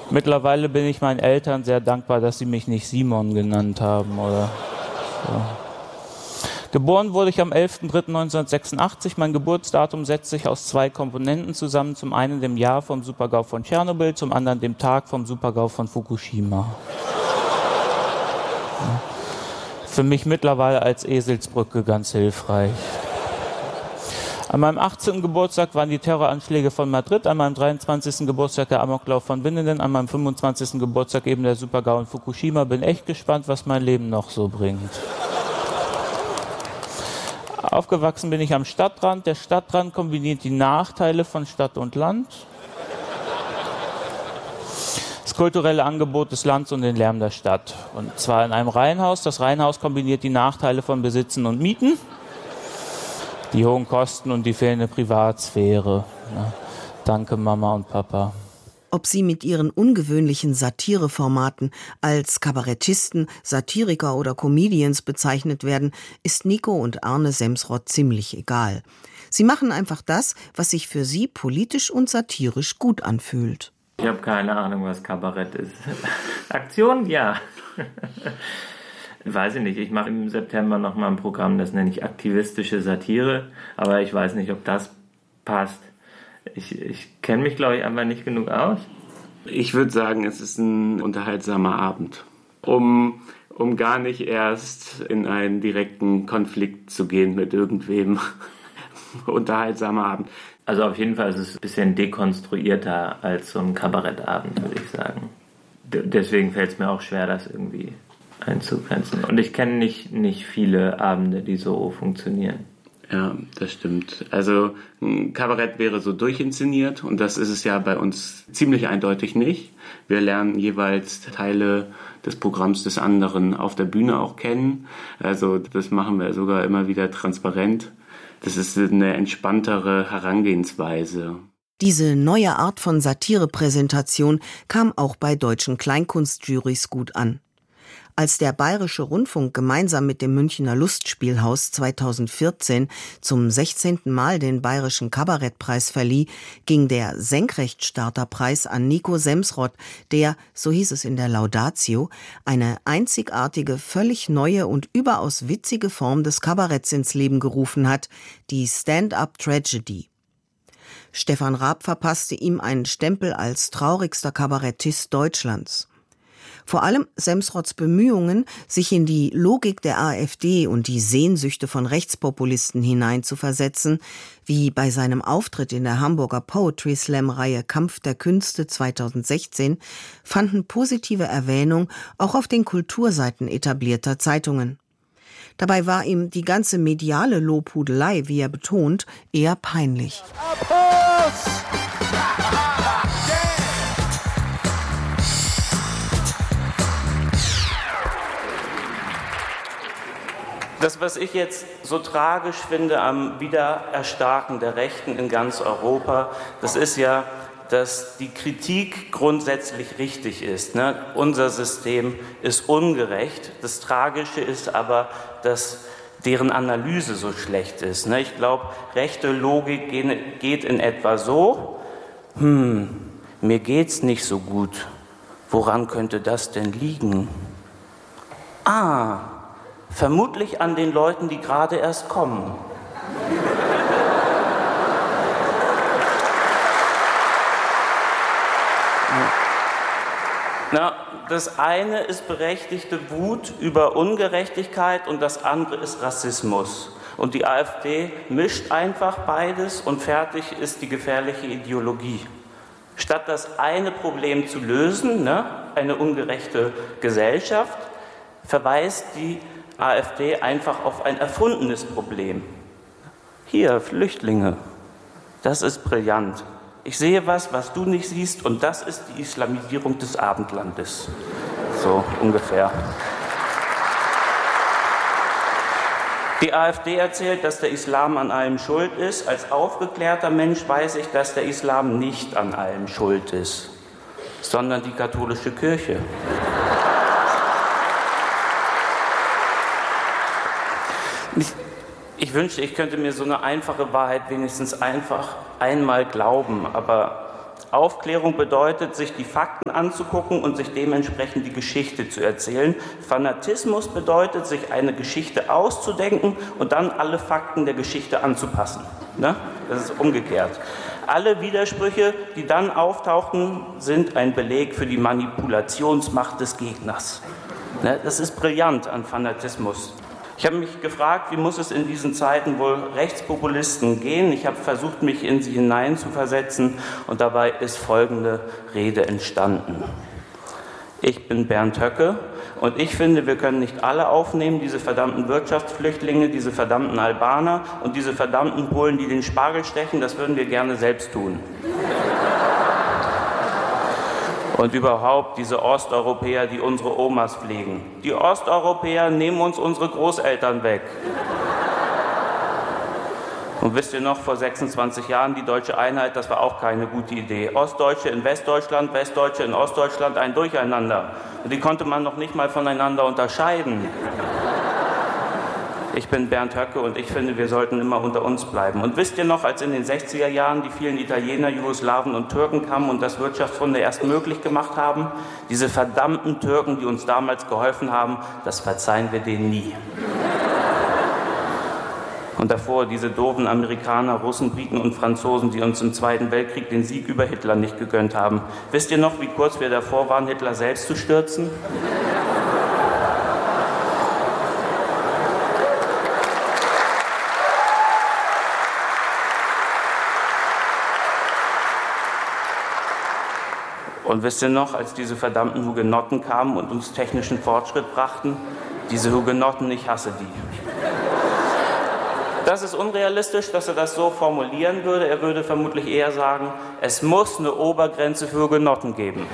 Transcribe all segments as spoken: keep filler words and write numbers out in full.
Mittlerweile bin ich meinen Eltern sehr dankbar, dass sie mich nicht Simon genannt haben. Oder so. Geboren wurde ich am elfter dritter neunzehnhundertsechsundachtzig. Mein Geburtsdatum setzt sich aus zwei Komponenten zusammen. Zum einen dem Jahr vom Supergau von Tschernobyl, zum anderen dem Tag vom Supergau von Fukushima. Ja. Für mich mittlerweile als Eselsbrücke ganz hilfreich. An meinem achtzehnten Geburtstag waren die Terroranschläge von Madrid, an meinem dreiundzwanzigsten Geburtstag der Amoklauf von Winnenden, an meinem fünfundzwanzigsten Geburtstag eben der Supergau in Fukushima. Bin echt gespannt, was mein Leben noch so bringt. Aufgewachsen bin ich am Stadtrand. Der Stadtrand kombiniert die Nachteile von Stadt und Land, das kulturelle Angebot des Landes und den Lärm der Stadt. Und zwar in einem Reihenhaus. Das Reihenhaus kombiniert die Nachteile von Besitzen und Mieten, die hohen Kosten und die fehlende Privatsphäre. Ja, danke Mama und Papa. Ob sie mit ihren ungewöhnlichen Satireformaten als Kabarettisten, Satiriker oder Comedians bezeichnet werden, ist Nico und Arne Semsrott ziemlich egal. Sie machen einfach das, was sich für sie politisch und satirisch gut anfühlt. Ich habe keine Ahnung, was Kabarett ist. Aktion, ja. Weiß ich nicht, ich mache im September nochmal ein Programm, das nenne ich aktivistische Satire, aber ich weiß nicht, ob das passt. Ich, ich kenne mich, glaube ich, einfach nicht genug aus. Ich würde sagen, es ist ein unterhaltsamer Abend, um, um gar nicht erst in einen direkten Konflikt zu gehen mit irgendwem. Unterhaltsamer Abend. Also auf jeden Fall ist es ein bisschen dekonstruierter als so ein Kabarettabend, würde ich sagen. D- deswegen fällt es mir auch schwer, das irgendwie einzugrenzen. Und ich kenne nicht, nicht viele Abende, die so funktionieren. Ja, das stimmt. Also ein Kabarett wäre so durchinszeniert und das ist es ja bei uns ziemlich eindeutig nicht. Wir lernen jeweils Teile des Programms des anderen auf der Bühne auch kennen. Also das machen wir sogar immer wieder transparent. Das ist eine entspanntere Herangehensweise. Diese neue Art von Satirepräsentation kam auch bei deutschen Kleinkunstjurys gut an. Als der Bayerische Rundfunk gemeinsam mit dem Münchner Lustspielhaus zweitausendvierzehn zum sechzehnten Mal den Bayerischen Kabarettpreis verlieh, ging der Senkrechtstarterpreis an Nico Semsrott, der, so hieß es in der Laudatio, eine einzigartige, völlig neue und überaus witzige Form des Kabaretts ins Leben gerufen hat, die Stand-up-Tragedy. Stefan Raab verpasste ihm einen Stempel als traurigster Kabarettist Deutschlands. Vor allem Semsrotts Bemühungen, sich in die Logik der AfD und die Sehnsüchte von Rechtspopulisten hineinzuversetzen, wie bei seinem Auftritt in der Hamburger Poetry Slam-Reihe Kampf der Künste zweitausendsechzehn, fanden positive Erwähnung auch auf den Kulturseiten etablierter Zeitungen. Dabei war ihm die ganze mediale Lobhudelei, wie er betont, eher peinlich. Applaus! Das, was ich jetzt so tragisch finde am Wiedererstarken der Rechten in ganz Europa, das ist ja, dass die Kritik grundsätzlich richtig ist. Ne? Unser System ist ungerecht. Das Tragische ist aber, dass deren Analyse so schlecht ist. Ne? Ich glaube, rechte Logik geht in etwa so, hm, mir geht's nicht so gut. Woran könnte das denn liegen? Ah, vermutlich an den Leuten, die gerade erst kommen. Na, das eine ist berechtigte Wut über Ungerechtigkeit und das andere ist Rassismus. Und die AfD mischt einfach beides und fertig ist die gefährliche Ideologie. Statt das eine Problem zu lösen, ne, eine ungerechte Gesellschaft, verweist die AfD einfach auf ein erfundenes Problem. Hier, Flüchtlinge. Das ist brillant. Ich sehe was, was du nicht siehst, und das ist die Islamisierung des Abendlandes. So ungefähr. Die AfD erzählt, dass der Islam an allem schuld ist. Als aufgeklärter Mensch weiß ich, dass der Islam nicht an allem schuld ist, sondern die katholische Kirche. Ich, ich wünschte, ich könnte mir so eine einfache Wahrheit wenigstens einfach einmal glauben, aber Aufklärung bedeutet, sich die Fakten anzugucken und sich dementsprechend die Geschichte zu erzählen. Fanatismus bedeutet, sich eine Geschichte auszudenken und dann alle Fakten der Geschichte anzupassen. Ne? Das ist umgekehrt. Alle Widersprüche, die dann auftauchten, sind ein Beleg für die Manipulationsmacht des Gegners. Ne? Das ist brillant an Fanatismus. Ich habe mich gefragt, wie muss es in diesen Zeiten wohl Rechtspopulisten gehen? Ich habe versucht, mich in sie hineinzuversetzen und dabei ist folgende Rede entstanden. Ich bin Bernd Höcke und ich finde, wir können nicht alle aufnehmen, diese verdammten Wirtschaftsflüchtlinge, diese verdammten Albaner und diese verdammten Polen, die den Spargel stechen, das würden wir gerne selbst tun. Und überhaupt diese Osteuropäer, die unsere Omas pflegen. Die Osteuropäer nehmen uns unsere Großeltern weg. Und wisst ihr noch, vor sechsundzwanzig Jahren die deutsche Einheit, das war auch keine gute Idee. Ostdeutsche in Westdeutschland, Westdeutsche in Ostdeutschland, ein Durcheinander. Und die konnte man noch nicht mal voneinander unterscheiden. Ich bin Bernd Höcke und ich finde, wir sollten immer unter uns bleiben. Und wisst ihr noch, als in den sechziger Jahren die vielen Italiener, Jugoslawen und Türken kamen und das Wirtschaftswunder erst möglich gemacht haben? Diese verdammten Türken, die uns damals geholfen haben, das verzeihen wir denen nie. Und davor diese doofen Amerikaner, Russen, Briten und Franzosen, die uns im Zweiten Weltkrieg den Sieg über Hitler nicht gegönnt haben. Wisst ihr noch, wie kurz wir davor waren, Hitler selbst zu stürzen? Und wisst ihr noch, als diese verdammten Hugenotten kamen und uns technischen Fortschritt brachten? Diese Hugenotten, ich hasse die. Das ist unrealistisch, dass er das so formulieren würde. Er würde vermutlich eher sagen, es muss eine Obergrenze für Hugenotten geben.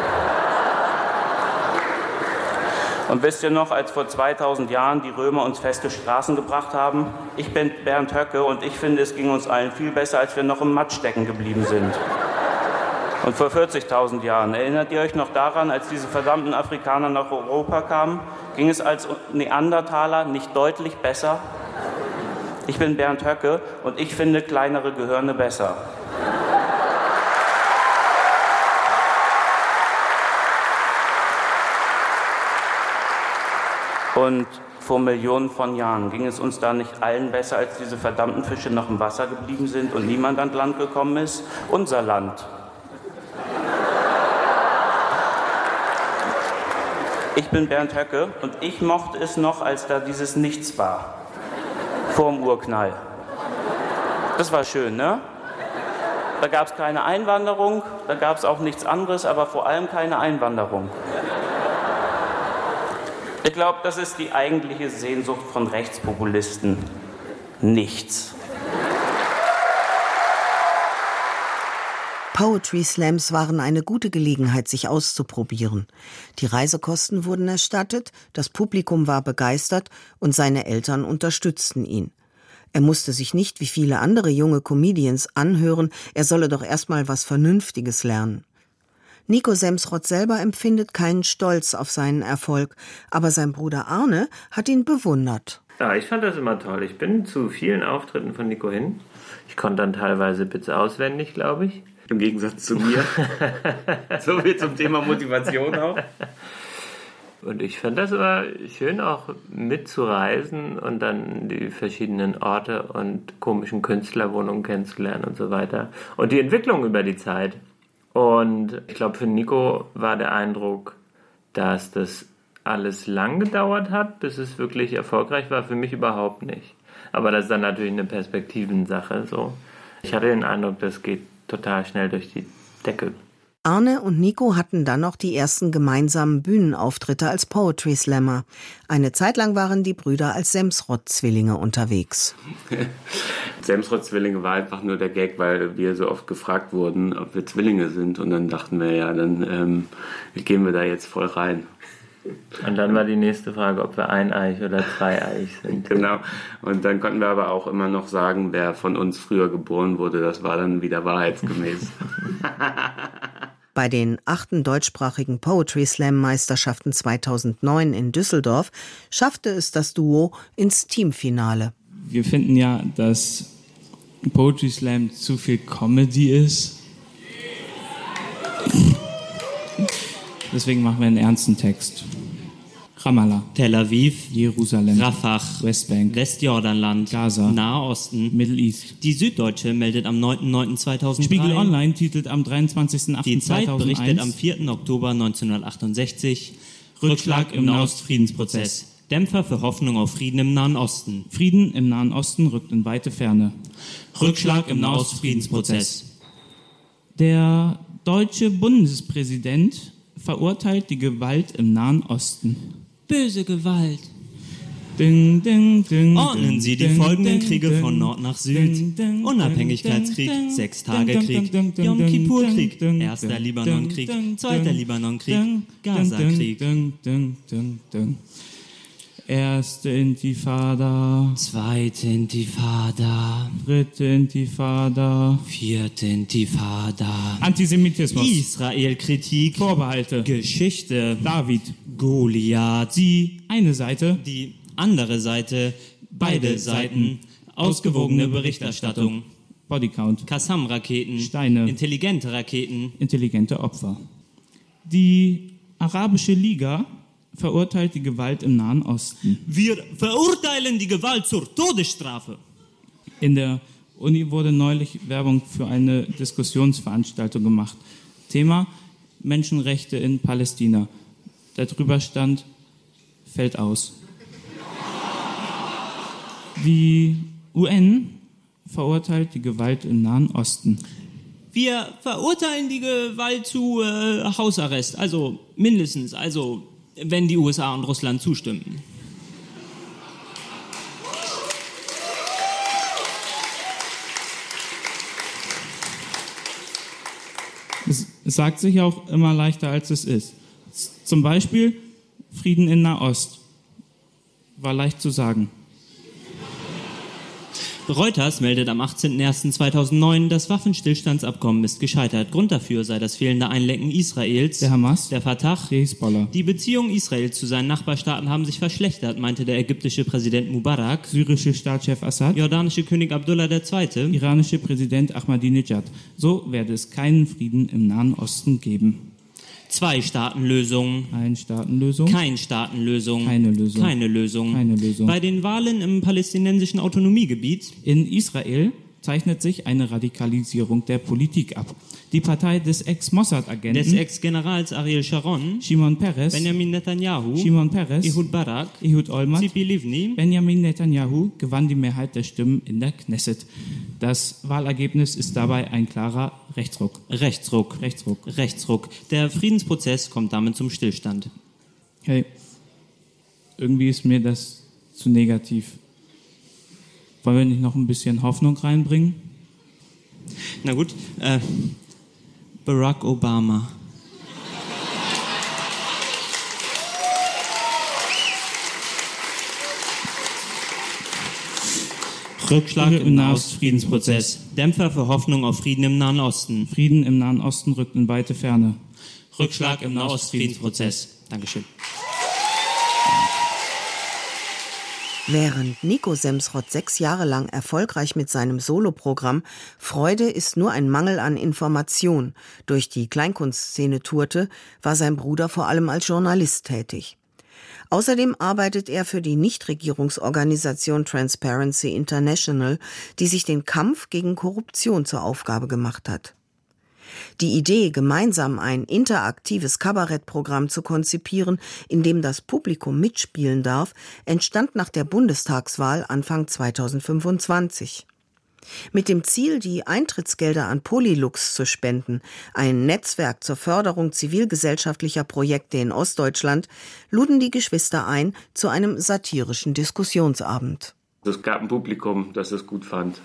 Und wisst ihr noch, als vor zweitausend Jahren die Römer uns feste Straßen gebracht haben? Ich bin Bernd Höcke und ich finde, es ging uns allen viel besser, als wir noch im Matsch stecken geblieben sind. Und vor vierzigtausend Jahren, erinnert ihr euch noch daran, als diese verdammten Afrikaner nach Europa kamen, ging es als Neandertaler nicht deutlich besser? Ich bin Bernd Höcke und ich finde kleinere Gehirne besser. Und vor Millionen von Jahren ging es uns da nicht allen besser, als diese verdammten Fische noch im Wasser geblieben sind und niemand an Land gekommen ist? Unser Land. Ich bin Bernd Höcke und ich mochte es noch, als da dieses Nichts war. Vorm Urknall. Das war schön, ne? Da gab es keine Einwanderung, da gab es auch nichts anderes, aber vor allem keine Einwanderung. Ich glaube, das ist die eigentliche Sehnsucht von Rechtspopulisten. Nichts. Poetry Slams waren eine gute Gelegenheit, sich auszuprobieren. Die Reisekosten wurden erstattet, das Publikum war begeistert und seine Eltern unterstützten ihn. Er musste sich nicht wie viele andere junge Comedians anhören, er solle doch erstmal was Vernünftiges lernen. Nico Semsrott selber empfindet keinen Stolz auf seinen Erfolg, aber sein Bruder Arne hat ihn bewundert. Ja, ich fand das immer toll. Ich bin zu vielen Auftritten von Nico hin. Ich konnte dann teilweise Bits auswendig, glaube ich. Im Gegensatz zu mir. So viel zum Thema Motivation auch. Und ich fand das immer schön, auch mitzureisen und dann die verschiedenen Orte und komischen Künstlerwohnungen kennenzulernen und so weiter. Und die Entwicklung über die Zeit. Und ich glaube, für Nico war der Eindruck, dass das alles lang gedauert hat, bis es wirklich erfolgreich war. Für mich überhaupt nicht. Aber das ist dann natürlich eine Perspektivensache. So. Ich hatte den Eindruck, das geht total schnell durch die Decke. Arne und Nico hatten dann noch die ersten gemeinsamen Bühnenauftritte als Poetry Slammer. Eine Zeit lang waren die Brüder als Semsrott-Zwillinge unterwegs. Semsrott-Zwillinge war einfach nur der Gag, weil wir so oft gefragt wurden, ob wir Zwillinge sind. Und dann dachten wir, ja, dann ähm, gehen wir da jetzt voll rein. Und dann war die nächste Frage, ob wir eineich oder dreieich sind. Genau. Und dann konnten wir aber auch immer noch sagen, wer von uns früher geboren wurde. Das war dann wieder wahrheitsgemäß. Bei den achten deutschsprachigen Poetry Slam Meisterschaften zweitausendneun in Düsseldorf schaffte es das Duo ins Teamfinale. Wir finden ja, dass Poetry Slam zu viel Comedy ist. Deswegen machen wir einen ernsten Text. Ramallah, Tel Aviv, Jerusalem, Rafah, Westbank, Westjordanland, Gaza, Nahe Osten, Middle East. Die Süddeutsche meldet am neunten neunten zweitausenddrei. Spiegel Online titelt am dreiundzwanzigsten achten Die Zeit zweitausendeins. berichtet am vierten Oktober neunzehnhundertachtundsechzig. Rückschlag im Nahostfriedensprozess. Dämpfer für Hoffnung auf Frieden im Nahen Osten. Frieden im Nahen Osten rückt in weite Ferne. Rückschlag im Nahostfriedensprozess. Der deutsche Bundespräsident verurteilt die Gewalt im Nahen Osten. Böse Gewalt. Ding, ding, ding, Ordnen Sie die ding, folgenden ding, Kriege ding, von Nord nach Süd. ding, ding, Unabhängigkeitskrieg, ding, Sechstagekrieg, ding, ding, Yom ding, Kippur-Krieg, ding, Erster ding, Libanon-Krieg, ding, Zweiter ding, Libanon-Krieg, ding, Gaza-Krieg. ding, ding, ding, ding. Erste Intifada, Zweite Intifada, dritte Intifada, vierte Intifada, Antisemitismus, Israel-Kritik, Vorbehalte, Geschichte, David, Goliath, sie, eine Seite, die andere Seite, beide Seiten, ausgewogene Berichterstattung, Bodycount, Qassam-Raketen, Steine, intelligente Raketen, intelligente Opfer. Die Arabische Liga verurteilt die Gewalt im Nahen Osten. Wir verurteilen die Gewalt zur Todesstrafe. In der Uni wurde neulich Werbung für eine Diskussionsveranstaltung gemacht. Thema Menschenrechte in Palästina. Darüber stand, fällt aus. Die U N verurteilt die Gewalt im Nahen Osten. Wir verurteilen die Gewalt zu äh, Hausarrest, also mindestens, also wenn die U S A und Russland zustimmen. Es, es sagt sich auch immer leichter, als es ist. Zum Beispiel Frieden in Nahost. War leicht zu sagen. Reuters meldet am achtzehnten ersten zweitausendneun, das Waffenstillstandsabkommen ist gescheitert. Grund dafür sei das fehlende Einlenken Israels, Der Hamas, der Fatah, der Hisbollah. Die Beziehungen Israels zu seinen Nachbarstaaten haben sich verschlechtert, meinte der ägyptische Präsident Mubarak, Syrische Staatschef Assad, jordanische König Abdullah der Zweite, iranische Präsident Ahmadinejad. So werde es keinen Frieden im Nahen Osten geben. Zwei-Staaten-Lösung, Ein-Staaten-Lösung, Kein-Staaten-Lösung, Keine Lösung. keine Lösung. Keine Lösung. Bei den Wahlen im palästinensischen Autonomiegebiet In Israel zeichnet sich eine Radikalisierung der Politik ab. Die Partei des Ex-Mossad-Agenten des Ex-Generals Ariel Sharon, Shimon Peres, Benjamin Netanyahu, Shimon Peres, Ehud Barak, Ehud Olmert, Tzipi Livni, Benjamin Netanyahu gewann die Mehrheit der Stimmen in der Knesset. Das Wahlergebnis ist dabei ein klarer Rechtsruck. Rechtsruck, Rechtsruck. Rechtsruck. Der Friedensprozess kommt damit zum Stillstand. Hey, irgendwie ist mir das zu negativ. Wollen wir nicht noch ein bisschen Hoffnung reinbringen? Na gut, äh, Barack Obama. Rückschlag im Nahostfriedensprozess. Dämpfer für Hoffnung auf Frieden im Nahen Osten. Frieden im Nahen Osten rückt in weite Ferne. Rückschlag im Nahostfriedensprozess. Dankeschön. Während Nico Semsrott sechs Jahre lang erfolgreich mit seinem Soloprogramm Freude ist nur ein Mangel an Information durch die Kleinkunstszene tourte, war sein Bruder vor allem als Journalist tätig. Außerdem arbeitet er für die Nichtregierungsorganisation Transparency International, die sich den Kampf gegen Korruption zur Aufgabe gemacht hat. Die Idee, gemeinsam ein interaktives Kabarettprogramm zu konzipieren, in dem das Publikum mitspielen darf, entstand nach der Bundestagswahl Anfang zweitausendfünfundzwanzig. Mit dem Ziel, die Eintrittsgelder an Polylux zu spenden, ein Netzwerk zur Förderung zivilgesellschaftlicher Projekte in Ostdeutschland, luden die Geschwister ein zu einem satirischen Diskussionsabend. Es gab ein Publikum, das es gut fand.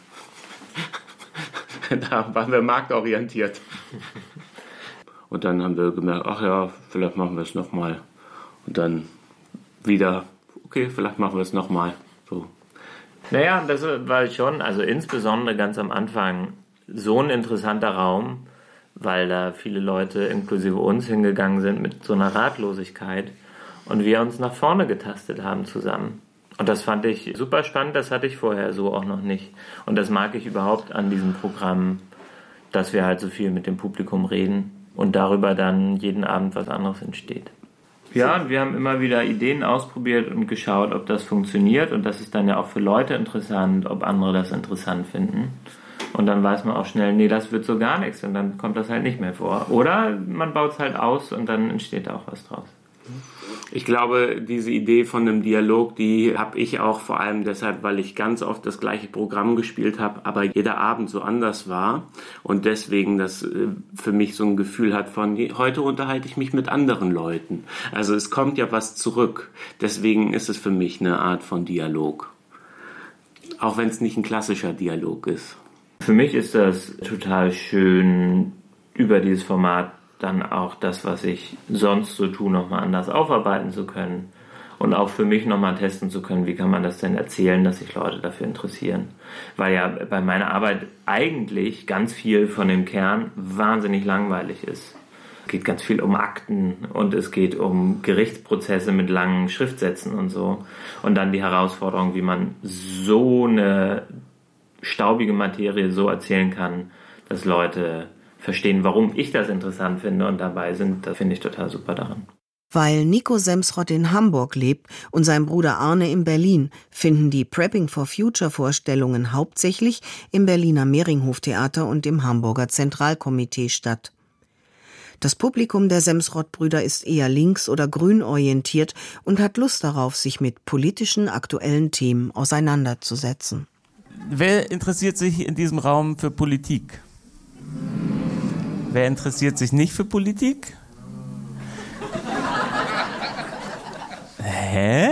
Da waren wir marktorientiert. Und dann haben wir gemerkt, ach ja, vielleicht machen wir es nochmal. Und dann wieder, okay, vielleicht machen wir es nochmal. So. Naja, das war schon, also insbesondere ganz am Anfang, so ein interessanter Raum, weil da viele Leute, inklusive uns, hingegangen sind mit so einer Ratlosigkeit und wir uns nach vorne getastet haben zusammen. Und das fand ich super spannend, das hatte ich vorher so auch noch nicht. Und das mag ich überhaupt an diesem Programm, dass wir halt so viel mit dem Publikum reden. und darüber dann jeden Abend was anderes entsteht. Ja, und wir haben immer wieder Ideen ausprobiert und geschaut, ob das funktioniert, und das ist dann ja auch für Leute interessant, ob andere das interessant finden. Und dann weiß man auch schnell, nee, das wird so gar nichts, und dann kommt das halt nicht mehr vor. Oder man baut es halt aus und dann entsteht da auch was draus. Ich glaube, diese Idee von einem Dialog, die habe ich auch vor allem deshalb, weil ich ganz oft das gleiche Programm gespielt habe, aber jeder Abend so anders war und deswegen das für mich so ein Gefühl hat von, heute unterhalte ich mich mit anderen Leuten. Also es kommt ja was zurück. Deswegen ist es für mich eine Art von Dialog. Auch wenn es nicht ein klassischer Dialog ist. Für mich ist das total schön, über dieses Format dann auch das, was ich sonst so tue, nochmal anders aufarbeiten zu können und auch für mich nochmal testen zu können, wie kann man das denn erzählen, dass sich Leute dafür interessieren. Weil ja bei meiner Arbeit eigentlich ganz viel von dem Kern wahnsinnig langweilig ist. Es geht ganz viel um Akten und es geht um Gerichtsprozesse mit langen Schriftsätzen und so. Und dann die Herausforderung, wie man so eine staubige Materie so erzählen kann, dass Leute verstehen, warum ich das interessant finde und dabei sind, das finde ich total super daran. Weil Nico Semsrott in Hamburg lebt und sein Bruder Arne in Berlin, finden die Prepping for Future Vorstellungen hauptsächlich im Berliner Mehringhof-Theater und im Hamburger Zentralkomitee statt. Das Publikum der Semsrott-Brüder ist eher links- oder grün orientiert und hat Lust darauf, sich mit politischen, aktuellen Themen auseinanderzusetzen. Wer interessiert sich in diesem Raum für Politik? Wer interessiert sich nicht für Politik? Hä?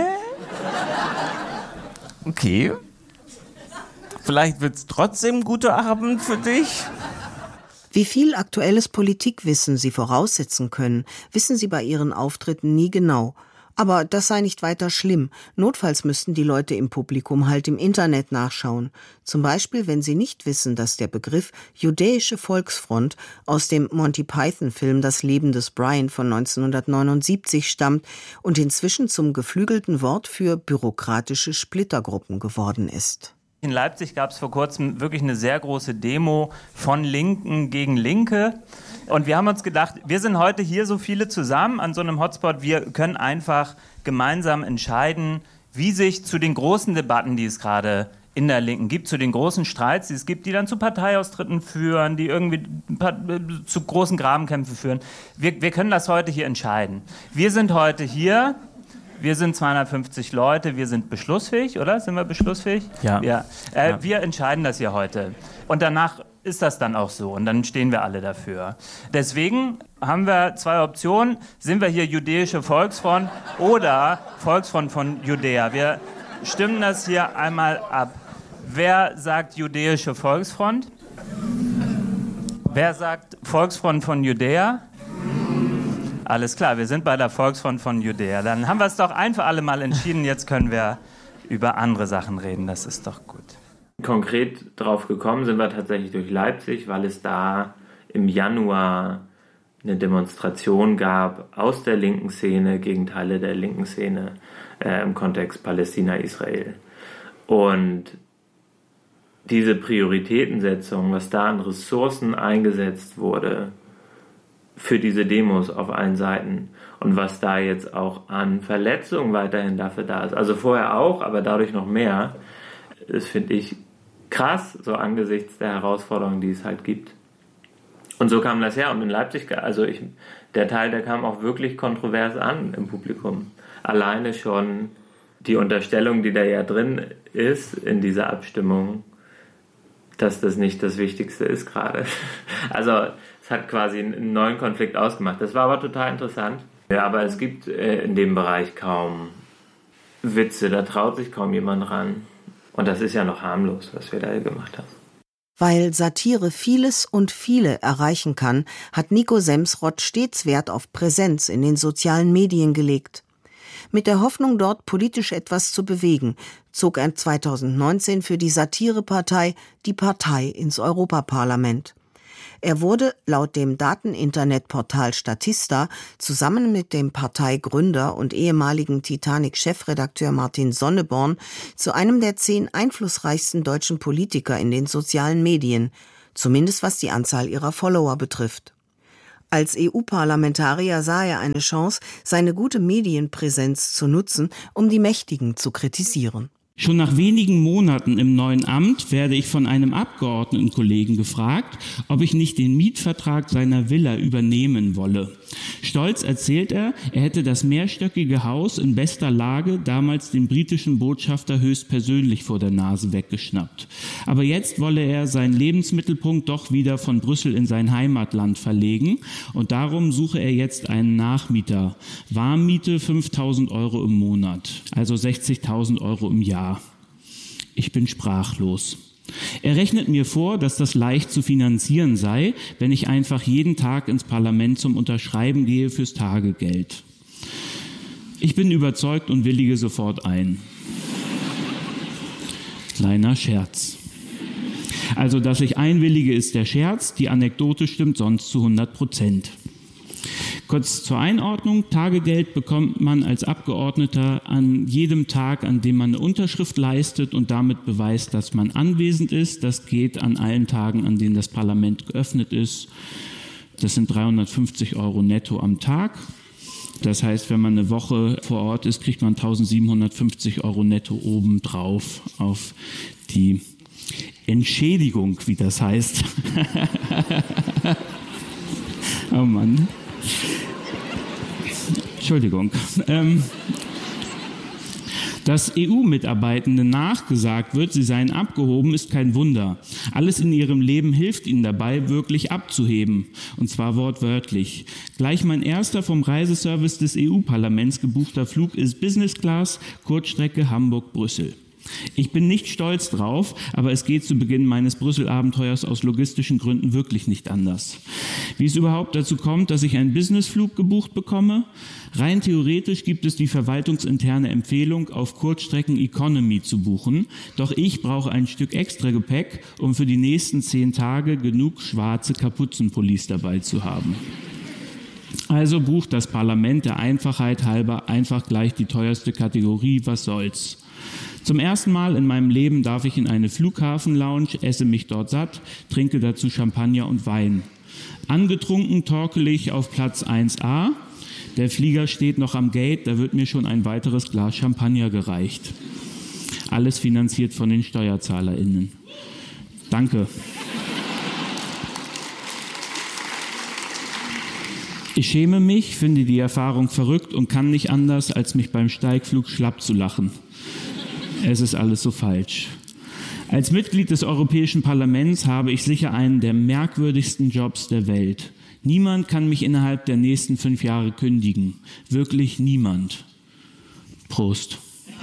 Okay. Vielleicht wird es trotzdem ein guter Abend für dich. Wie viel aktuelles Politikwissen Sie voraussetzen können, wissen Sie bei Ihren Auftritten nie genau. Aber das sei nicht weiter schlimm. Notfalls müssten die Leute im Publikum halt im Internet nachschauen. Zum Beispiel, wenn sie nicht wissen, dass der Begriff Judäische Volksfront aus dem Monty Python-Film Das Leben des Brian von neunzehnhundertneunundsiebzig stammt und inzwischen zum geflügelten Wort für bürokratische Splittergruppen geworden ist. In Leipzig gab es vor kurzem wirklich eine sehr große Demo von Linken gegen Linke. Und wir haben uns gedacht, wir sind heute hier so viele zusammen an so einem Hotspot, wir können einfach gemeinsam entscheiden, wie sich zu den großen Debatten, die es gerade in der Linken gibt, zu den großen Streits, die es gibt, die dann zu Parteiaustritten führen, die irgendwie zu großen Grabenkämpfen führen. Wir, wir können das heute hier entscheiden. Wir sind heute hier. Wir sind zweihundertfünfzig Leute, wir sind beschlussfähig, oder? Sind wir beschlussfähig? Ja. ja. Äh, ja. Wir entscheiden das hier heute. Und danach ist das dann auch so. Und dann stehen wir alle dafür. Deswegen haben wir zwei Optionen. Sind wir hier Judäische Volksfront oder Volksfront von Judäa? Wir stimmen das hier einmal ab. Wer sagt Judäische Volksfront? Wer sagt Volksfront von Judäa? Alles klar, wir sind bei der Volksfront von Judäa. Dann haben wir es doch ein für alle Mal entschieden. Jetzt können wir über andere Sachen reden. Das ist doch gut. Konkret drauf gekommen sind wir tatsächlich durch Leipzig, weil es da im Januar eine Demonstration gab aus der linken Szene gegen Teile der linken Szene äh, im Kontext Palästina-Israel. Und diese Prioritätensetzung, was da an Ressourcen eingesetzt wurde für diese Demos auf allen Seiten und was da jetzt auch an Verletzungen weiterhin dafür da ist. Also vorher auch, aber dadurch noch mehr. Das finde ich krass, so angesichts der Herausforderungen, die es halt gibt. Und so kam das her. Und in Leipzig, also ich, der Teil, der kam auch wirklich kontrovers an im Publikum. Alleine schon die Unterstellung, die da ja drin ist in dieser Abstimmung, dass das nicht das Wichtigste ist gerade. Also es hat quasi einen neuen Konflikt ausgemacht. Das war aber total interessant. Ja, aber es gibt äh, in dem Bereich kaum Witze, da traut sich kaum jemand ran. Und das ist ja noch harmlos, was wir da gemacht haben. Weil Satire vieles und viele erreichen kann, hat Nico Semsrott stets Wert auf Präsenz in den sozialen Medien gelegt. Mit der Hoffnung, dort politisch etwas zu bewegen, zog er zweitausendneunzehn für die Satirepartei Die Partei ins Europaparlament. Er wurde laut dem Dateninternetportal Statista zusammen mit dem Parteigründer und ehemaligen Titanic-Chefredakteur Martin Sonneborn zu einem der zehn einflussreichsten deutschen Politiker in den sozialen Medien, zumindest was die Anzahl ihrer Follower betrifft. Als E U-Parlamentarier sah er eine Chance, seine gute Medienpräsenz zu nutzen, um die Mächtigen zu kritisieren. Schon nach wenigen Monaten im neuen Amt werde ich von einem Abgeordnetenkollegen gefragt, ob ich nicht den Mietvertrag seiner Villa übernehmen wolle. Stolz erzählt er, er hätte das mehrstöckige Haus in bester Lage damals dem britischen Botschafter höchstpersönlich vor der Nase weggeschnappt. Aber jetzt wolle er seinen Lebensmittelpunkt doch wieder von Brüssel in sein Heimatland verlegen und darum suche er jetzt einen Nachmieter. Warmmiete fünftausend Euro im Monat, also sechzigtausend Euro im Jahr. Ich bin sprachlos. Er rechnet mir vor, dass das leicht zu finanzieren sei, wenn ich einfach jeden Tag ins Parlament zum Unterschreiben gehe fürs Tagegeld. Ich bin überzeugt und willige sofort ein. Kleiner Scherz. Also, dass ich einwillige, ist der Scherz, die Anekdote stimmt sonst zu hundert Prozent. Kurz zur Einordnung, Tagegeld bekommt man als Abgeordneter an jedem Tag, an dem man eine Unterschrift leistet und damit beweist, dass man anwesend ist. Das geht an allen Tagen, an denen das Parlament geöffnet ist. Das sind dreihundertfünfzig Euro netto am Tag. Das heißt, wenn man eine Woche vor Ort ist, kriegt man eintausendsiebenhundertfünfzig Euro netto obendrauf auf die Entschädigung, wie das heißt. Oh Mann. Entschuldigung. Ähm, dass E U-Mitarbeitenden nachgesagt wird, sie seien abgehoben, ist kein Wunder. Alles in ihrem Leben hilft ihnen dabei, wirklich abzuheben. Und zwar wortwörtlich. Gleich mein erster vom Reiseservice des E U-Parlaments gebuchter Flug ist Business Class, Kurzstrecke Hamburg-Brüssel. Ich bin nicht stolz drauf, aber es geht zu Beginn meines Brüssel-Abenteuers aus logistischen Gründen wirklich nicht anders. Wie es überhaupt dazu kommt, dass ich einen Businessflug gebucht bekomme? Rein theoretisch gibt es die verwaltungsinterne Empfehlung, auf Kurzstrecken Economy zu buchen. Doch ich brauche ein Stück extra Gepäck, um für die nächsten zehn Tage genug schwarze Kapuzenpullis dabei zu haben. Also bucht das Parlament der Einfachheit halber einfach gleich die teuerste Kategorie, was soll's. Zum ersten Mal in meinem Leben darf ich in eine Flughafenlounge, esse mich dort satt, trinke dazu Champagner und Wein. Angetrunken torkel ich auf Platz eins a. Der Flieger steht noch am Gate, da wird mir schon ein weiteres Glas Champagner gereicht. Alles finanziert von den SteuerzahlerInnen. Danke. Ich schäme mich, finde die Erfahrung verrückt und kann nicht anders, als mich beim Steigflug schlapp zu lachen. Es ist alles so falsch. Als Mitglied des Europäischen Parlaments habe ich sicher einen der merkwürdigsten Jobs der Welt. Niemand kann mich innerhalb der nächsten fünf Jahre kündigen. Wirklich niemand. Prost.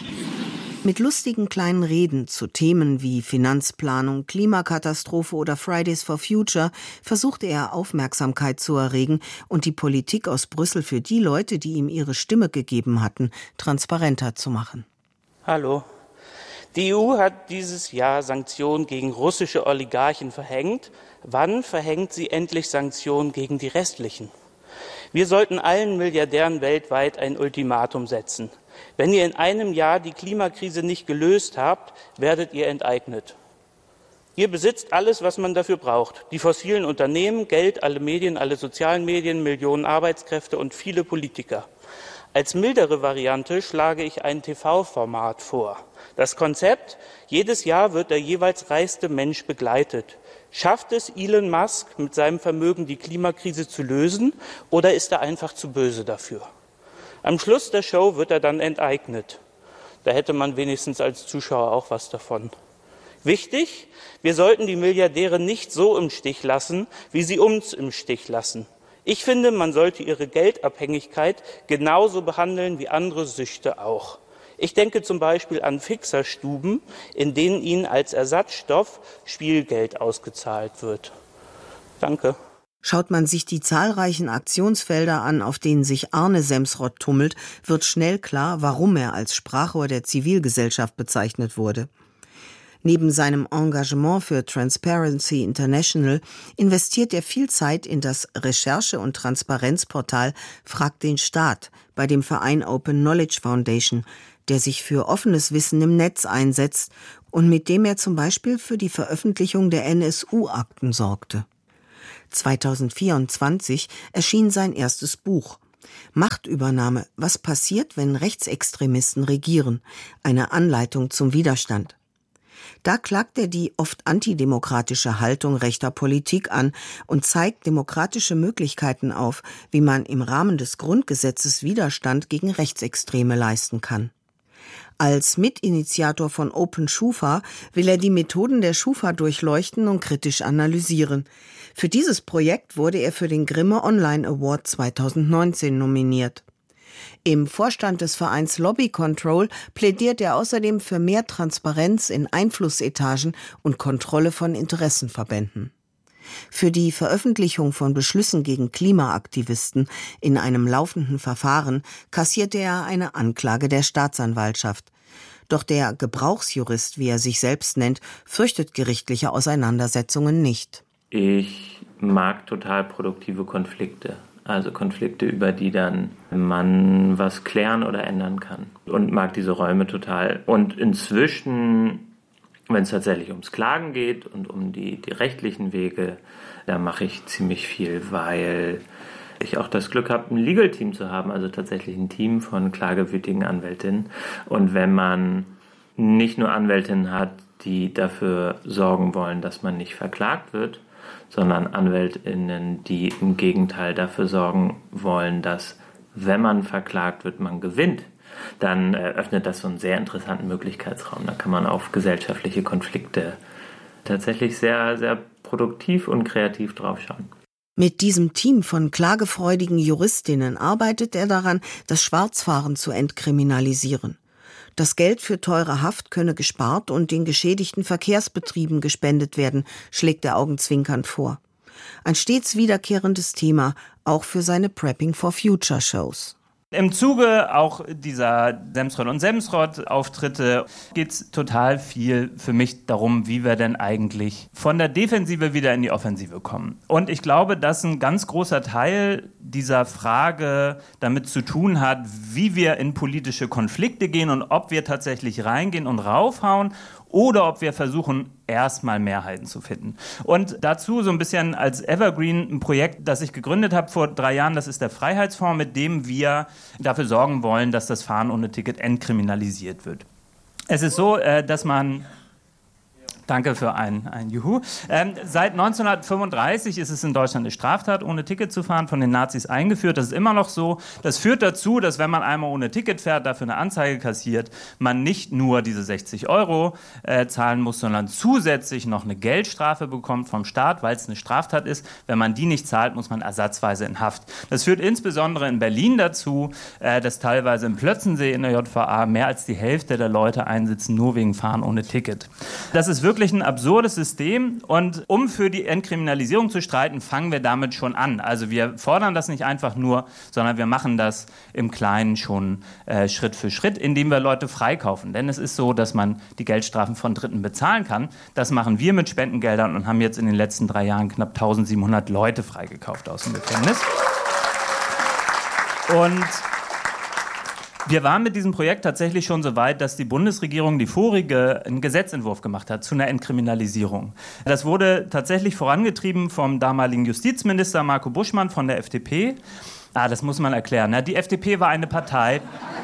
Mit lustigen kleinen Reden zu Themen wie Finanzplanung, Klimakatastrophe oder Fridays for Future versuchte er Aufmerksamkeit zu erregen und die Politik aus Brüssel für die Leute, die ihm ihre Stimme gegeben hatten, transparenter zu machen. Hallo. Die E U hat dieses Jahr Sanktionen gegen russische Oligarchen verhängt. Wann verhängt sie endlich Sanktionen gegen die restlichen? Wir sollten allen Milliardären weltweit ein Ultimatum setzen. Wenn ihr in einem Jahr die Klimakrise nicht gelöst habt, werdet ihr enteignet. Ihr besitzt alles, was man dafür braucht. Die fossilen Unternehmen, Geld, alle Medien, alle sozialen Medien, Millionen Arbeitskräfte und viele Politiker. Als mildere Variante schlage ich ein T V-Format vor. Das Konzept: Jedes Jahr wird der jeweils reichste Mensch begleitet. Schafft es Elon Musk mit seinem Vermögen, die Klimakrise zu lösen, oder ist er einfach zu böse dafür? Am Schluss der Show wird er dann enteignet. Da hätte man wenigstens als Zuschauer auch was davon. Wichtig: Wir sollten die Milliardäre nicht so im Stich lassen, wie sie uns im Stich lassen. Ich finde, man sollte ihre Geldabhängigkeit genauso behandeln wie andere Süchte auch. Ich denke zum Beispiel an Fixerstuben, in denen ihnen als Ersatzstoff Spielgeld ausgezahlt wird. Danke. Schaut man sich die zahlreichen Aktionsfelder an, auf denen sich Arne Semsrott tummelt, wird schnell klar, warum er als Sprachrohr der Zivilgesellschaft bezeichnet wurde. Neben seinem Engagement für Transparency International investiert er viel Zeit in das Recherche- und Transparenzportal Frag den Staat bei dem Verein Open Knowledge Foundation, der sich für offenes Wissen im Netz einsetzt und mit dem er zum Beispiel für die Veröffentlichung der N S U-Akten sorgte. zweitausendvierundzwanzig erschien sein erstes Buch. Machtübernahme, was passiert, wenn Rechtsextremisten regieren? Eine Anleitung zum Widerstand. Da klagt er die oft antidemokratische Haltung rechter Politik an und zeigt demokratische Möglichkeiten auf, wie man im Rahmen des Grundgesetzes Widerstand gegen Rechtsextreme leisten kann. Als Mitinitiator von Open Schufa will er die Methoden der Schufa durchleuchten und kritisch analysieren. Für dieses Projekt wurde er für den Grimme Online Award zweitausendneunzehn nominiert. Im Vorstand des Vereins Lobby Control plädiert er außerdem für mehr Transparenz in Einflussetagen und Kontrolle von Interessenverbänden. Für die Veröffentlichung von Beschlüssen gegen Klimaaktivisten in einem laufenden Verfahren kassierte er eine Anklage der Staatsanwaltschaft. Doch der Gebrauchsjurist, wie er sich selbst nennt, fürchtet gerichtliche Auseinandersetzungen nicht. Ich mag total produktive Konflikte. Also Konflikte, über die dann man was klären oder ändern kann. Und mag diese Räume total. Und inzwischen, wenn es tatsächlich ums Klagen geht und um die, die rechtlichen Wege, da mache ich ziemlich viel, weil ich auch das Glück habe, ein Legal-Team zu haben, also tatsächlich ein Team von klagewütigen Anwältinnen. Und wenn man nicht nur Anwältinnen hat, die dafür sorgen wollen, dass man nicht verklagt wird, sondern AnwältInnen, die im Gegenteil dafür sorgen wollen, dass, wenn man verklagt wird, man gewinnt, dann eröffnet das so einen sehr interessanten Möglichkeitsraum. Da kann man auf gesellschaftliche Konflikte tatsächlich sehr, sehr produktiv und kreativ draufschauen. Mit diesem Team von klagefreudigen Juristinnen arbeitet er daran, das Schwarzfahren zu entkriminalisieren. Das Geld für teure Haft könne gespart und den geschädigten Verkehrsbetrieben gespendet werden, schlägt er augenzwinkernd vor. Ein stets wiederkehrendes Thema, auch für seine Prepping for Future Shows. Im Zuge auch dieser Semsrott und Semsrott-Auftritte geht es total viel für mich darum, wie wir denn eigentlich von der Defensive wieder in die Offensive kommen. Und ich glaube, dass ein ganz großer Teil dieser Frage damit zu tun hat, wie wir in politische Konflikte gehen und ob wir tatsächlich reingehen und raufhauen oder ob wir versuchen, erstmal Mehrheiten zu finden. Und dazu so ein bisschen als Evergreen ein Projekt, das ich gegründet habe vor drei Jahren, das ist der Freiheitsfonds, mit dem wir dafür sorgen wollen, dass das Fahren ohne Ticket entkriminalisiert wird. Es ist so, dass man... Danke für ein, ein Juhu. Ähm, seit neunzehnhundertfünfunddreißig ist es in Deutschland eine Straftat, ohne Ticket zu fahren, von den Nazis eingeführt. Das ist immer noch so. Das führt dazu, dass wenn man einmal ohne Ticket fährt, dafür eine Anzeige kassiert, man nicht nur diese sechzig Euro äh, zahlen muss, sondern zusätzlich noch eine Geldstrafe bekommt vom Staat, weil es eine Straftat ist. Wenn man die nicht zahlt, muss man ersatzweise in Haft. Das führt insbesondere in Berlin dazu, äh, dass teilweise im Plötzensee in der J V A mehr als die Hälfte der Leute einsitzen, nur wegen Fahren ohne Ticket. Das ist wirklich wirklich ein absurdes System und um für die Entkriminalisierung zu streiten, fangen wir damit schon an. Also wir fordern das nicht einfach nur, sondern wir machen das im Kleinen schon äh, Schritt für Schritt, indem wir Leute freikaufen. Denn es ist so, dass man die Geldstrafen von Dritten bezahlen kann. Das machen wir mit Spendengeldern und haben jetzt in den letzten drei Jahren knapp eintausendsiebenhundert Leute freigekauft aus dem Gefängnis. Und wir waren mit diesem Projekt tatsächlich schon so weit, dass die Bundesregierung, die vorige, einen Gesetzentwurf gemacht hat zu einer Entkriminalisierung. Das wurde tatsächlich vorangetrieben vom damaligen Justizminister Marco Buschmann von der F D P. Ah, das muss man erklären. Ne? Die F D P war eine Partei...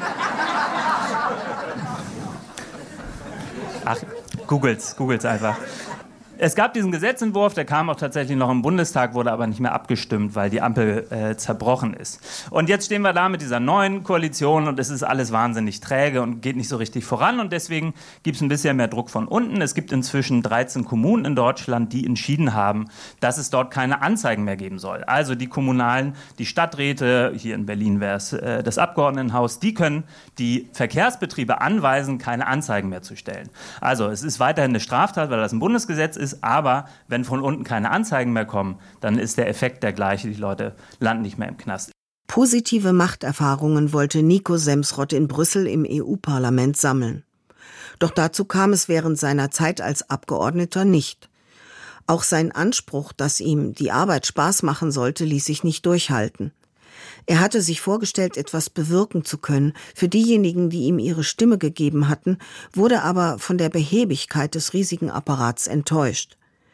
Ach, googelt's, googelt's einfach. Es gab diesen Gesetzentwurf, der kam auch tatsächlich noch im Bundestag, wurde aber nicht mehr abgestimmt, weil die Ampel äh, zerbrochen ist. Und jetzt stehen wir da mit dieser neuen Koalition und es ist alles wahnsinnig träge und geht nicht so richtig voran. Und deswegen gibt es ein bisschen mehr Druck von unten. Es gibt inzwischen dreizehn Kommunen in Deutschland, die entschieden haben, dass es dort keine Anzeigen mehr geben soll. Also die kommunalen, die Stadträte, hier in Berlin wäre es äh, das Abgeordnetenhaus, die können die Verkehrsbetriebe anweisen, keine Anzeigen mehr zu stellen. Also es ist weiterhin eine Straftat, weil das ein Bundesgesetz ist. Aber wenn von unten keine Anzeigen mehr kommen, dann ist der Effekt der gleiche. Die Leute landen nicht mehr im Knast. Positive Machterfahrungen wollte Nico Semsrott in Brüssel im E U-Parlament sammeln. Doch dazu kam es während seiner Zeit als Abgeordneter nicht. Auch sein Anspruch, dass ihm die Arbeit Spaß machen sollte, ließ sich nicht durchhalten. Er hatte sich vorgestellt, etwas bewirken zu können für diejenigen, die ihm ihre Stimme gegeben hatten, wurde aber von der Behäbigkeit des riesigen Apparats enttäuscht.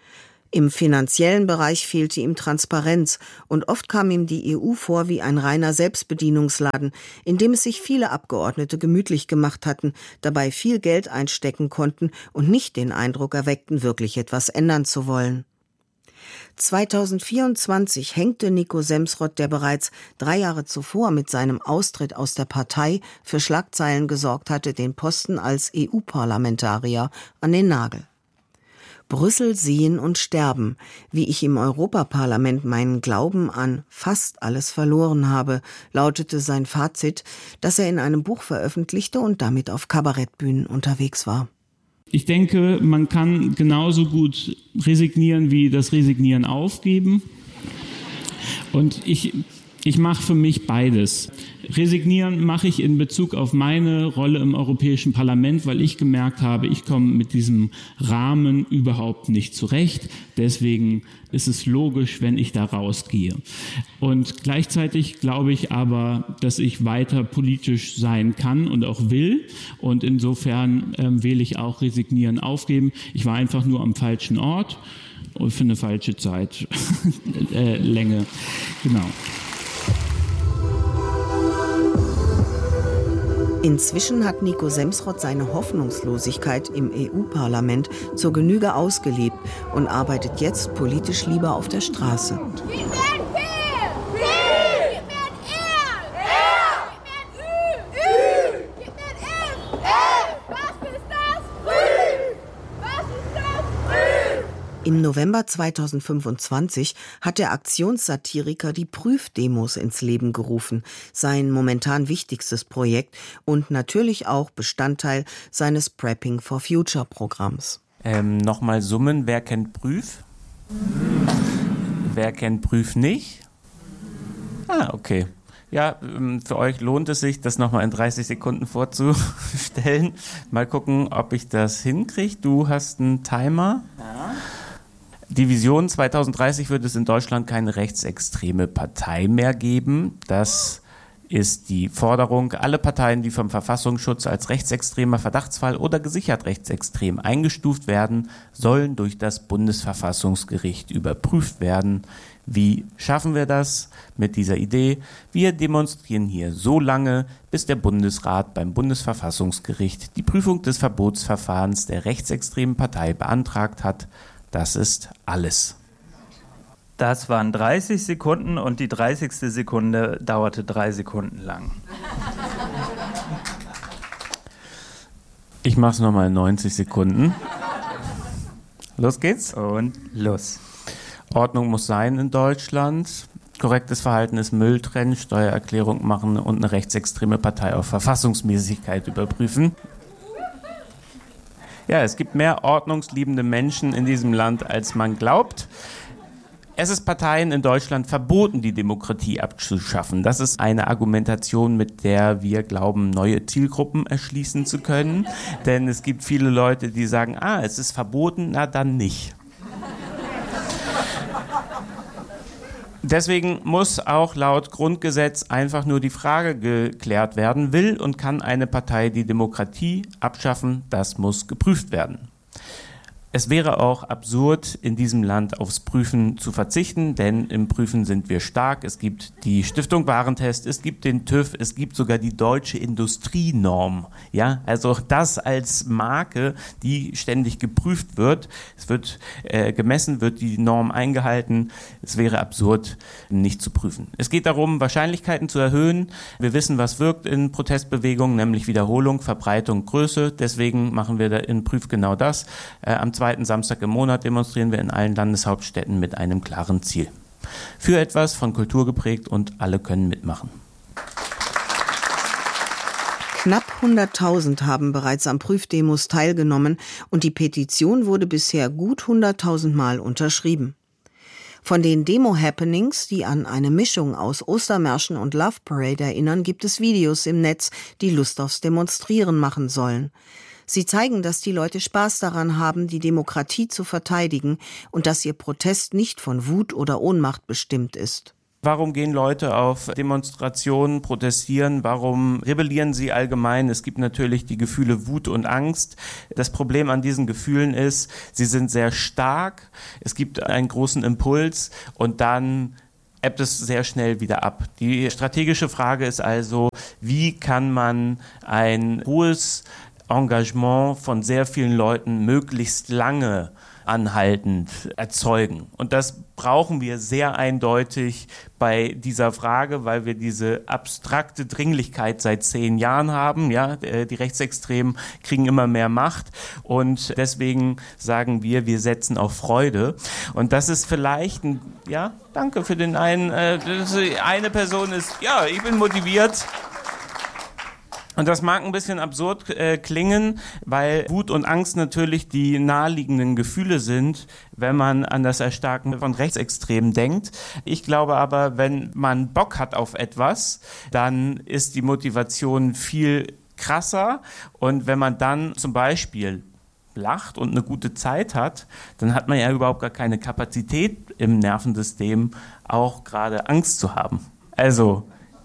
Im finanziellen Bereich fehlte ihm Transparenz und oft kam ihm die E U vor wie ein reiner Selbstbedienungsladen, in dem es sich viele Abgeordnete gemütlich gemacht hatten, dabei viel Geld einstecken konnten und nicht den Eindruck erweckten, wirklich etwas ändern zu wollen. zweitausendvierundzwanzig hängte Nico Semsrott, der bereits drei Jahre zuvor mit seinem Austritt aus der Partei für Schlagzeilen gesorgt hatte, den Posten als E U-Parlamentarier an den Nagel. Brüssel sehen und sterben, wie ich im Europaparlament meinen Glauben an fast alles verloren habe, lautete sein Fazit, das er in einem Buch veröffentlichte und damit auf Kabarettbühnen unterwegs war. Ich denke, man kann genauso gut resignieren wie das Resignieren aufgeben. Und ich, ich mache für mich beides. Resignieren mache ich in Bezug auf meine Rolle im Europäischen Parlament, weil ich gemerkt habe, ich komme mit diesem Rahmen überhaupt nicht zurecht. Deswegen ist es logisch, wenn ich da rausgehe. Und gleichzeitig glaube ich aber, dass ich weiter politisch sein kann und auch will. Und insofern ähm, wähle ich auch Resignieren aufgeben. Ich war einfach nur am falschen Ort und für eine falsche Zeit, äh, Länge. Genau. Inzwischen hat Nico Semsrott seine Hoffnungslosigkeit im E U-Parlament zur Genüge ausgelebt und arbeitet jetzt politisch lieber auf der Straße. Im November zweitausendfünfundzwanzig hat der Aktionssatiriker die Prüfdemos ins Leben gerufen, sein momentan wichtigstes Projekt und natürlich auch Bestandteil seines Prepping for Future Programms. Ähm, Nochmal summen, wer kennt Prüf? Mhm. Wer kennt Prüf nicht? Ah, okay. Ja, für euch lohnt es sich, das nochmal in dreißig Sekunden vorzustellen. Mal gucken, ob ich das hinkriege. Du hast einen Timer. Ja. Die Vision zweitausenddreißig wird es in Deutschland keine rechtsextreme Partei mehr geben. Das ist die Forderung. Alle Parteien, die vom Verfassungsschutz als rechtsextremer Verdachtsfall oder gesichert rechtsextrem eingestuft werden, sollen durch das Bundesverfassungsgericht überprüft werden. Wie schaffen wir das mit dieser Idee? Wir demonstrieren hier so lange, bis der Bundesrat beim Bundesverfassungsgericht die Prüfung des Verbotsverfahrens der rechtsextremen Partei beantragt hat. Das ist alles. Das waren dreißig Sekunden und die dreißigste Sekunde dauerte drei Sekunden lang. Ich mache es nochmal in neunzig Sekunden. Los geht's. Und los. Ordnung muss sein in Deutschland. Korrektes Verhalten ist Müll trennen, Steuererklärung machen und eine rechtsextreme Partei auf Verfassungsmäßigkeit überprüfen. Ja, es gibt mehr ordnungsliebende Menschen in diesem Land, als man glaubt. Es ist Parteien in Deutschland verboten, die Demokratie abzuschaffen. Das ist eine Argumentation, mit der wir glauben, neue Zielgruppen erschließen zu können. Denn es gibt viele Leute, die sagen, ah, es ist verboten, na dann nicht. Deswegen muss auch laut Grundgesetz einfach nur die Frage geklärt werden, will und kann eine Partei die Demokratie abschaffen? Das muss geprüft werden. Es wäre auch absurd, in diesem Land aufs Prüfen zu verzichten, denn im Prüfen sind wir stark. Es gibt die Stiftung Warentest, es gibt den TÜV, es gibt sogar die deutsche Industrienorm. Ja, also das als Marke, die ständig geprüft wird. Es wird äh, gemessen, wird die Norm eingehalten. Es wäre absurd, nicht zu prüfen. Es geht darum, Wahrscheinlichkeiten zu erhöhen. Wir wissen, was wirkt in Protestbewegungen, nämlich Wiederholung, Verbreitung, Größe. Deswegen machen wir da in Prüf genau das. Äh, am zweiten Samstag im Monat demonstrieren wir in allen Landeshauptstädten mit einem klaren Ziel. Für etwas von Kultur geprägt und alle können mitmachen. Knapp hunderttausend haben bereits am Prüfdemos teilgenommen und die Petition wurde bisher gut hunderttausend Mal unterschrieben. Von den Demo-Happenings, die an eine Mischung aus Ostermärschen und Love Parade erinnern, gibt es Videos im Netz, die Lust aufs Demonstrieren machen sollen. Sie zeigen, dass die Leute Spaß daran haben, die Demokratie zu verteidigen und dass ihr Protest nicht von Wut oder Ohnmacht bestimmt ist. Warum gehen Leute auf Demonstrationen, protestieren? Warum rebellieren sie allgemein? Es gibt natürlich die Gefühle Wut und Angst. Das Problem an diesen Gefühlen ist, sie sind sehr stark. Es gibt einen großen Impuls und dann ebbt es sehr schnell wieder ab. Die strategische Frage ist also, wie kann man ein hohes Engagement von sehr vielen Leuten möglichst lange anhaltend erzeugen. Und das brauchen wir sehr eindeutig bei dieser Frage, weil wir diese abstrakte Dringlichkeit seit zehn Jahren haben. Ja, die Rechtsextremen kriegen immer mehr Macht und deswegen sagen wir, wir setzen auf Freude. Und das ist vielleicht ein, ja, danke für den einen, äh, eine Person ist, ja, ich bin motiviert. Und das mag ein bisschen absurd äh, klingen, weil Wut und Angst natürlich die naheliegenden Gefühle sind, wenn man an das Erstarken von Rechtsextremen denkt. Ich glaube aber, wenn man Bock hat auf etwas, dann ist die Motivation viel krasser. Und wenn man dann zum Beispiel lacht und eine gute Zeit hat, dann hat man ja überhaupt gar keine Kapazität im Nervensystem, auch gerade Angst zu haben. Also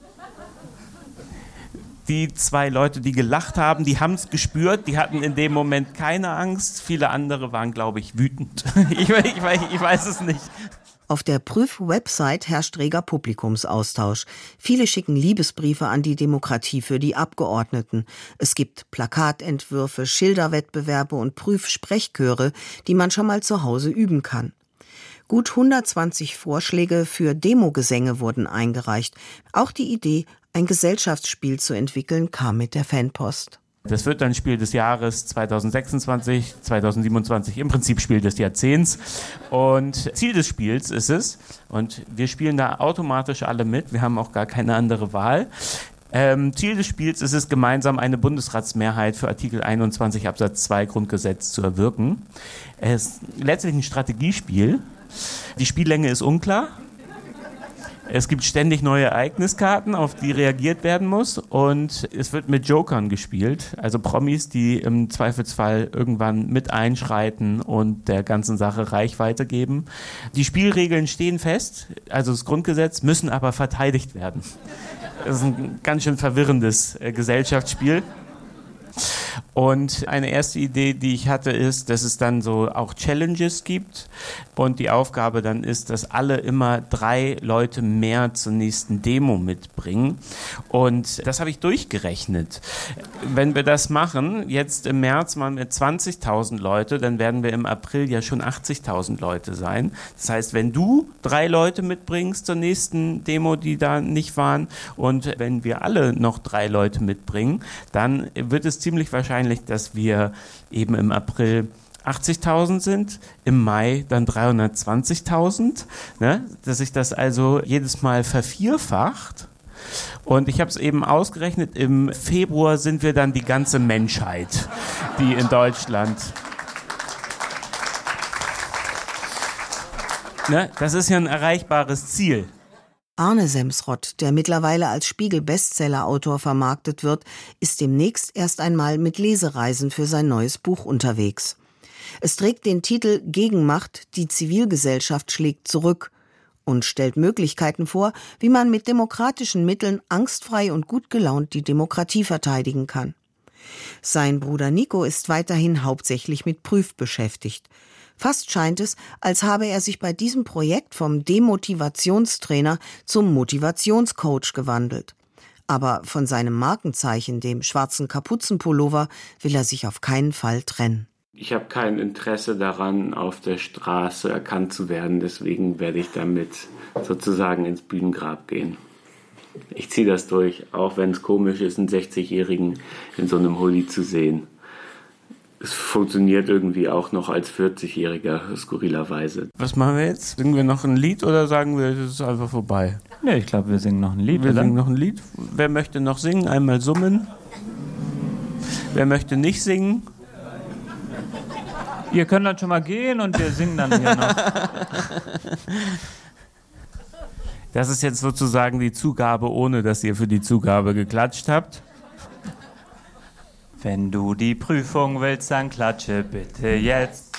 die zwei Leute, die gelacht haben, die haben es gespürt, die hatten in dem Moment keine Angst. Viele andere waren, glaube ich, wütend. ich, ich, ich weiß es nicht. Auf der Prüf-Website herrscht reger Publikumsaustausch. Viele schicken Liebesbriefe an die Demokratie für die Abgeordneten. Es gibt Plakatentwürfe, Schilderwettbewerbe und Prüf-Sprechchöre, die man schon mal zu Hause üben kann. Gut hundertzwanzig Vorschläge für Demogesänge wurden eingereicht. Auch die Idee, ein Gesellschaftsspiel zu entwickeln, kam mit der Fanpost. Das wird dann Spiel des Jahres zweitausendsechsundzwanzig, zweitausendsiebenundzwanzig, im Prinzip Spiel des Jahrzehnts. Und Ziel des Spiels ist es, und wir spielen da automatisch alle mit, wir haben auch gar keine andere Wahl. Ähm, Ziel des Spiels ist es, gemeinsam eine Bundesratsmehrheit für Artikel einundzwanzig Absatz zwei Grundgesetz zu erwirken. Es ist letztlich ein Strategiespiel. Die Spiellänge ist unklar. Es gibt ständig neue Ereigniskarten, auf die reagiert werden muss, und es wird mit Jokern gespielt, also Promis, die im Zweifelsfall irgendwann mit einschreiten und der ganzen Sache Reichweite geben. Die Spielregeln stehen fest, also das Grundgesetz, müssen aber verteidigt werden. Das ist ein ganz schön verwirrendes äh, Gesellschaftsspiel. Und eine erste Idee, die ich hatte, ist, dass es dann so auch Challenges gibt und die Aufgabe dann ist, dass alle immer drei Leute mehr zur nächsten Demo mitbringen. Und das habe ich durchgerechnet. Wenn wir das machen, jetzt im März mal mit zwanzigtausend Leute, dann werden wir im April ja schon achtzigtausend Leute sein. Das heißt, wenn du drei Leute mitbringst zur nächsten Demo, die da nicht waren, und wenn wir alle noch drei Leute mitbringen, dann wird es ziemlich wahrscheinlich, dass wir eben im April achtzigtausend sind, im Mai dann dreihundertzwanzigtausend, ne? Dass sich das also jedes Mal vervierfacht. Und ich habe es eben ausgerechnet, im Februar sind wir dann die ganze Menschheit, die in Deutschland... Ne? Das ist ja ein erreichbares Ziel. Arne Semsrott, der mittlerweile als Spiegel-Bestseller-Autor vermarktet wird, ist demnächst erst einmal mit Lesereisen für sein neues Buch unterwegs. Es trägt den Titel Gegenmacht, die Zivilgesellschaft schlägt zurück und stellt Möglichkeiten vor, wie man mit demokratischen Mitteln angstfrei und gut gelaunt die Demokratie verteidigen kann. Sein Bruder Nico ist weiterhin hauptsächlich mit Prüf beschäftigt. Fast scheint es, als habe er sich bei diesem Projekt vom Demotivationstrainer zum Motivationscoach gewandelt. Aber von seinem Markenzeichen, dem schwarzen Kapuzenpullover, will er sich auf keinen Fall trennen. Ich habe kein Interesse daran, auf der Straße erkannt zu werden. Deswegen werde ich damit sozusagen ins Bühnengrab gehen. Ich ziehe das durch, auch wenn es komisch ist, einen sechzigjährigen in so einem Hoodie zu sehen. Es funktioniert irgendwie auch noch als vierzigjähriger, skurrilerweise. Was machen wir jetzt? Singen wir noch ein Lied oder sagen wir, es ist einfach vorbei? Ja, ich glaube, wir singen noch ein Lied. Wir oder? singen noch ein Lied. Wer möchte noch singen? Einmal summen. Wer möchte nicht singen? Ihr könnt dann schon mal gehen und wir singen dann hier noch. Das ist jetzt sozusagen die Zugabe, ohne dass ihr für die Zugabe geklatscht habt. Wenn du die Prüfung willst, dann klatsche bitte jetzt.